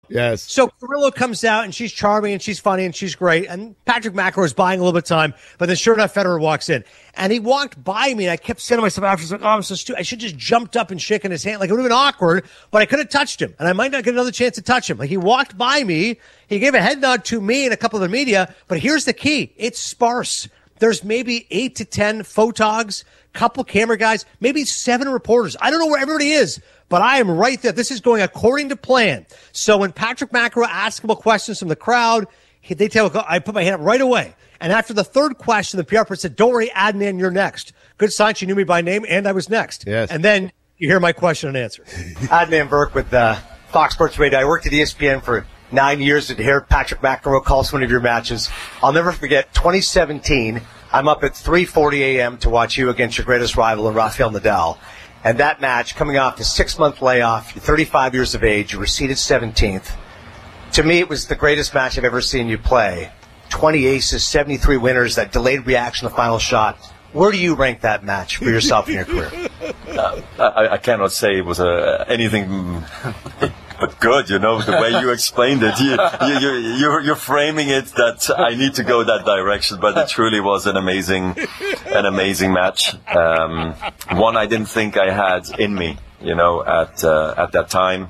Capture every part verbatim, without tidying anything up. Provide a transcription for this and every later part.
Yes. So Carrillo comes out, and she's charming, and she's funny, and she's great. And Patrick McEnroe is buying a little bit of time, but then sure enough, Federer walks in. And he walked by me, and I kept saying to myself after, like, oh, I'm so stupid. I should just jumped up and shaken his hand. Like, it would have been awkward, but I could have touched him, and I might not get another chance to touch him. Like, he walked by me. He gave a head nod to me and a couple of the media, but here's the key. It's sparse. There's maybe eight to ten photogs, couple camera guys, maybe seven reporters. I don't know where everybody is, but I am right there. This is going according to plan. So when Patrick McEnroe asks him questions from the crowd, he, they tell I put my hand up right away. And after the third question, the P R person said, don't worry, Adnan, you're next. Good sign. She knew me by name, and I was next. Yes. And then you hear my question and answer. Adnan Burke with uh, Fox Sports Radio. I worked at E S P N for nine years to hear Patrick McEnroe calls one of your matches. I'll never forget twenty seventeen. I'm up at three forty a.m. to watch you against your greatest rival, Rafael Nadal. And that match, coming off the six-month layoff, you're thirty-five years of age, you were seeded seventeenth. To me, it was the greatest match I've ever seen you play. twenty aces, seventy-three winners, that delayed reaction, the final shot. Where do you rank that match for yourself in your career? Uh, I, I cannot say it was uh, anything but good, you know, the way you explained it. You, you, you, you're, you're framing it that I need to go that direction, but it truly was an amazing, an amazing match. Um, one I didn't think I had in me, you know, at uh, at that time,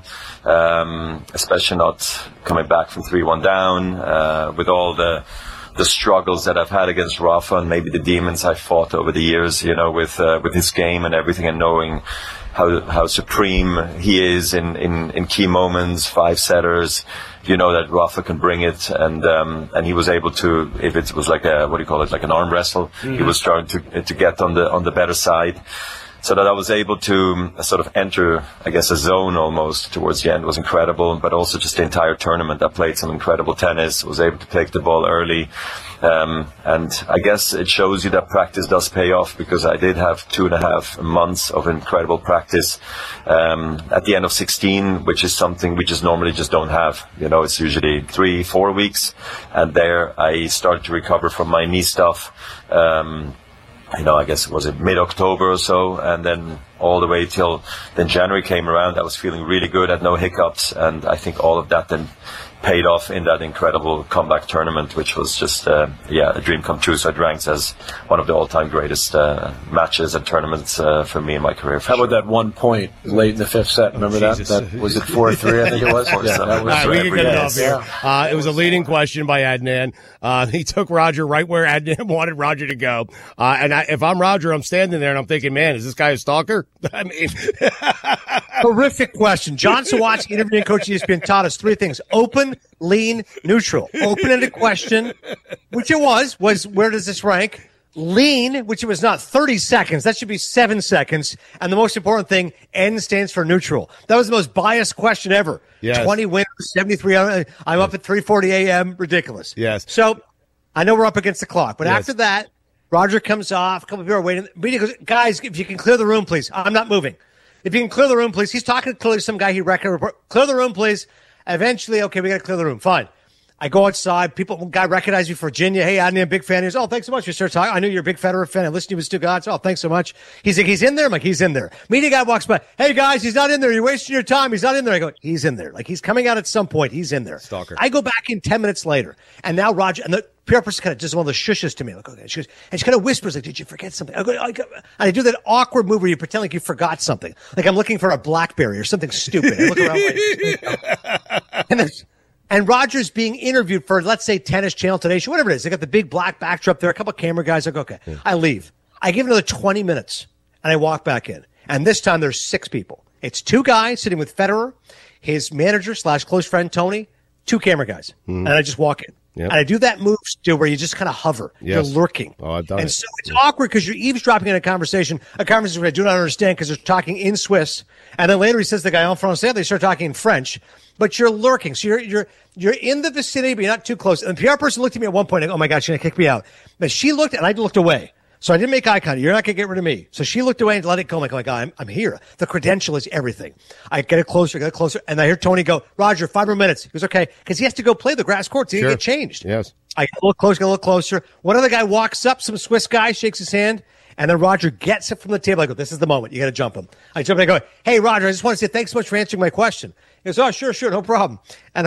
um, especially not coming back from three one down, uh, with all the the struggles that I've had against Rafa and maybe the demons I fought over the years, you know, with uh, with his game and everything, and knowing how how supreme he is in, in, in key moments, five setters, you know that Rafa can bring it, and um, and he was able to, if it was like a, what do you call it, like an arm wrestle, mm-hmm. he was starting to to get on the on the better side. So that I was able to sort of enter, I guess, a zone almost towards the end was incredible. But also just the entire tournament, I played some incredible tennis, was able to take the ball early. Um, and I guess it shows you that practice does pay off, because I did have two and a half months of incredible practice um, at the end of sixteen, which is something we just normally just don't have. You know, it's usually three, four weeks. And there I started to recover from my knee stuff. Um, You know, I guess it was it mid-October or so, and then all the way till then January came around. I was feeling really good, had no hiccups, and I think all of that then paid off in that incredible comeback tournament, which was just, uh, yeah, a dream come true. So it ranks as one of the all-time greatest uh, matches and tournaments uh, for me in my career. How sure. about that one point late in the fifth set? Remember oh, that? That was it four three, I think it was? Yeah, that was All right, we can get it off here. Yeah. Uh, it was a leading question by Adnan. Uh, he took Roger right where Adnan wanted Roger to go. Uh, and I, if I'm Roger, I'm standing there and I'm thinking, man, is this guy a stalker? I mean, horrific question. John Sawatsky, interviewing coach E S P N, taught us three things: open, lean, neutral. Open-ended question, which it was, was where does this rank? Lean, which it was not thirty seconds. That should be seven seconds. And the most important thing, N stands for neutral. That was the most biased question ever. Yes. twenty winners, seventy-three. I'm up at three forty a.m. Ridiculous. Yes. So I know we're up against the clock, but Yes. after that, Roger comes off. A couple of people are waiting. Media goes, guys, if you can clear the room, please. I'm not moving. If you can clear the room, please. He's talking clearly to some guy he recognized. Clear the room, please. Eventually, okay, we got to clear the room. Fine. I go outside. People, guy recognized me from Virginia. Hey, I'm a big fan. He goes, oh, thanks so much. We start talking. I knew you're a big Federer fan. I listened to you with Stu Gatz. Oh, thanks so much. He's like, he's in there? I'm like, he's in there. Media guy walks by. Hey, guys, he's not in there. You're wasting your time. He's not in there. I go, he's in there. Like, he's coming out at some point. He's in there. Stalker. I go back in ten minutes later. And now Roger, and the P R person kind of does one of the shushes to me. Like, okay. She goes, and she kind of whispers, like, did you forget something? I go, I go, and I do that awkward move where you pretend like you forgot something. Like I'm looking for a BlackBerry or something stupid. I look around like, and then, and Roger's being interviewed for, let's say, Tennis Channel, Today Show, whatever it is. They got the big black backdrop there, a couple of camera guys. I go, okay. Yeah. I leave. I give another twenty minutes, and I walk back in. And this time there's six people. It's two guys sitting with Federer, his manager slash close friend, Tony, two camera guys. Mm. And I just walk in. Yep. And I do that move, Stu, where you just kind of hover. Yes. You're lurking. Oh, I've done and it. so it's awkward because you're eavesdropping in a conversation, a conversation I do not understand because they're talking in Swiss. And then later he says to the guy en français, they start talking in French. But you're lurking. So you're you're you're in the vicinity, but you're not too close. And the P R person looked at me at one point and, oh, my God, she's going to kick me out. But she looked, and I looked away. So I didn't make eye contact. You're not going to get rid of me. So she looked away and let it go. I'm like, oh my God, I'm, I'm here. The credential is everything. I get it closer, get it closer. And I hear Tony go, Roger, five more minutes. He goes, okay. Because he has to go play the grass courts. He Sure. didn't get changed. Yes. I get a little closer, get a little closer. One other guy walks up, some Swiss guy, shakes his hand. And then Roger gets it from the table. I go, this is the moment. You got to jump him. I jump and I go, hey, Roger, I just want to say thanks so much for answering my question. He goes, oh, sure, sure, no problem. And